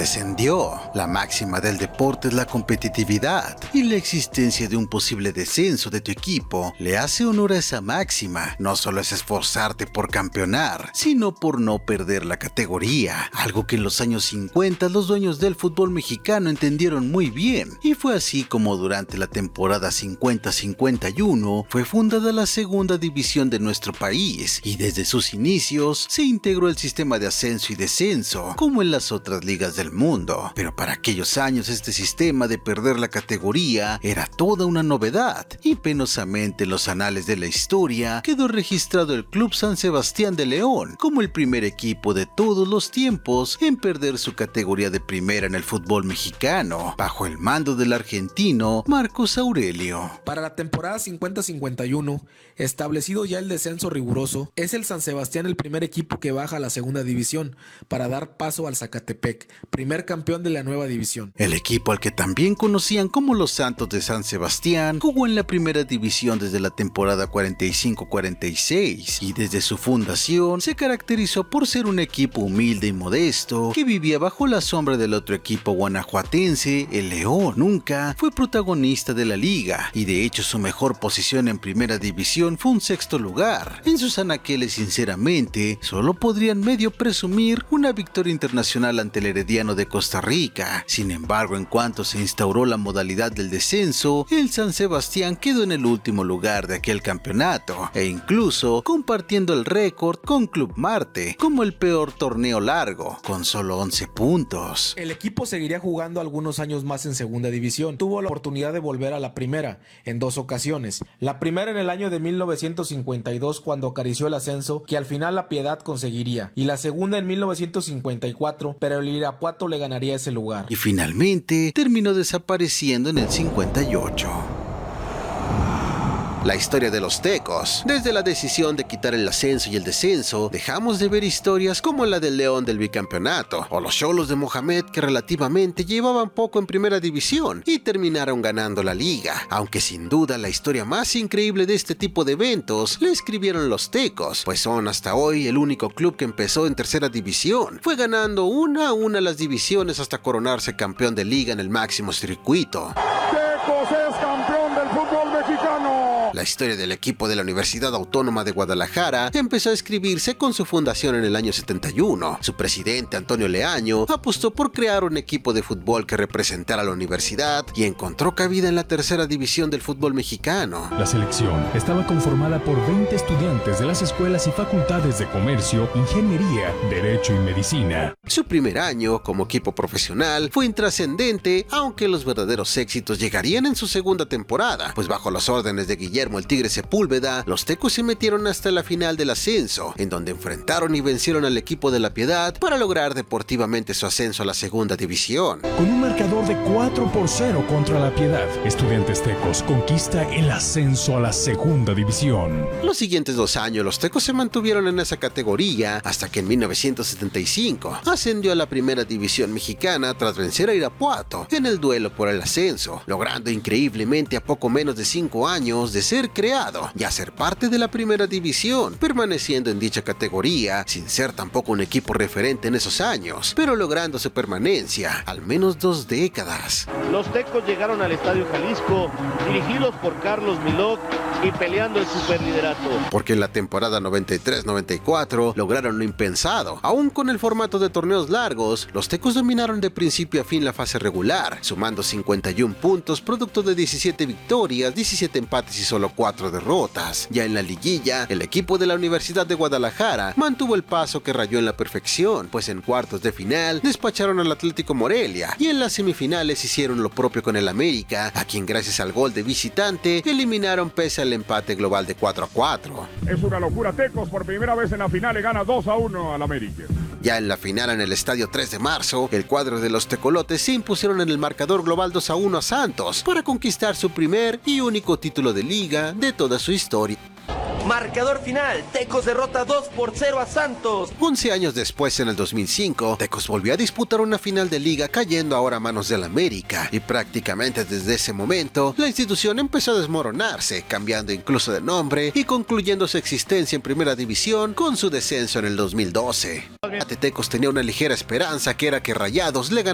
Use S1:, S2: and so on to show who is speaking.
S1: descendió. La máxima del deporte es la competitividad, y la existencia de un posible descenso de tu equipo le hace honor a esa máxima. No solo es esforzarte por campeonar, sino por no perder la categoría, algo que en los años 50 los dueños del fútbol mexicano entendieron muy bien, y fue así como durante la temporada 50-51 fue fundada la segunda división de nuestro país, y desde sus inicios se integró el sistema de ascenso y descenso, como en las otras ligas del mundo. Pero para aquellos años este sistema de perder la categoría era toda una novedad, y penosamente en los anales de la historia quedó registrado el Club San Sebastián de León como el primer equipo de todos los tiempos en perder su categoría de primera en el fútbol mexicano, bajo el mando del argentino Marcos Aurelio.
S2: Para la temporada 50-51, establecido ya el descenso riguroso, es el San Sebastián el primer equipo que baja a la segunda división para dar paso al Zacatepec, primer campeón de la nueva división.
S1: El equipo al que también conocían como los Santos de San Sebastián jugó en la primera división desde la temporada 45-46 y desde su fundación se caracterizó por ser un equipo humilde y modesto que vivía bajo la sombra del otro equipo guanajuatense, el León. Nunca fue protagonista de la liga y de hecho su mejor posición en primera división fue un sexto lugar. En sus anaqueles sinceramente solo podrían medio presumir una victoria internacional ante el Herediano de Costa Rica. Sin embargo, en cuanto se instauró la modalidad del descenso, el San Sebastián quedó en el último lugar de aquel campeonato e incluso compartiendo el récord con Club Marte como el peor torneo largo, con solo 11 puntos.
S2: El equipo seguiría jugando algunos años más en segunda división. Tuvo la oportunidad de volver a la primera en 2 ocasiones. La primera en el año de 1952 cuando acarició el ascenso, que al final La Piedad conseguiría, y la segunda en 1954, pero el Irapuato le ganaría ese lugar.
S1: Y finalmente terminó desapareciendo en el 58. La historia de los Tecos. Desde la decisión de quitar el ascenso y el descenso, dejamos de ver historias como la del León del bicampeonato, o los Xolos de Mohamed que relativamente llevaban poco en primera división y terminaron ganando la liga, aunque sin duda la historia más increíble de este tipo de eventos la escribieron los Tecos, pues son hasta hoy el único club que empezó en tercera división, fue ganando una a una las divisiones hasta coronarse campeón de liga en el máximo circuito.
S3: Tecos es campeón del fútbol mexicano.
S1: La historia del equipo de la Universidad Autónoma de Guadalajara empezó a escribirse con su fundación en el año 71. Su presidente, Antonio Leaño, apostó por crear un equipo de fútbol que representara a la universidad y encontró cabida en la tercera división del fútbol mexicano.
S4: La selección estaba conformada por 20 estudiantes de las escuelas y facultades de Comercio, Ingeniería, Derecho y Medicina.
S1: Su primer año como equipo profesional fue intrascendente, aunque los verdaderos éxitos llegarían en su segunda temporada, pues bajo las órdenes de Guillermo el Tigre Sepúlveda, los Tecos se metieron hasta la final del ascenso, en donde enfrentaron y vencieron al equipo de La Piedad para lograr deportivamente su ascenso a la segunda división.
S4: Con un marcador de 4-0 contra La Piedad, Estudiantes Tecos conquista el ascenso a la segunda división.
S1: Los siguientes 2 años los Tecos se mantuvieron en esa categoría hasta que en 1975 ascendió a la primera división mexicana tras vencer a Irapuato en el duelo por el ascenso, logrando increíblemente a poco menos de 5 años de ser creado y a ser parte de la primera división, permaneciendo en dicha categoría sin ser tampoco un equipo referente en esos años, pero logrando su permanencia al menos 2 décadas.
S5: Los Tecos llegaron al Estadio Jalisco dirigidos por Carlos Milok y peleando el superliderato.
S1: Porque en la temporada 93-94 lograron lo impensado. Aún con el formato de torneos largos, los Tecos dominaron de principio a fin la fase regular, sumando 51 puntos producto de 17 victorias, 17 empates y solo 4 derrotas. Ya en la liguilla, el equipo de la Universidad de Guadalajara mantuvo el paso que rayó en la perfección, pues en cuartos de final despacharon al Atlético Morelia y en las semifinales hicieron lo propio con el América, a quien gracias al gol de visitante eliminaron pese al empate global de 4-4.
S3: Es una locura, Tecos por primera vez en la final le gana 2-1 al América.
S1: Ya en la final en el Estadio 3 de Marzo, el cuadro de los tecolotes se impusieron en el marcador global 2-1 a Santos para conquistar su primer y único título de liga de toda su historia.
S6: Marcador final, Tecos derrota 2-0 a Santos.
S1: 11 años después, en el 2005, Tecos volvió a disputar una final de liga cayendo ahora a manos del América, y prácticamente desde ese momento, la institución empezó a desmoronarse, cambiando incluso de nombre y concluyendo su existencia en primera división con su descenso en el 2012. Tecos tenía una ligera esperanza, que era que Rayados le ganara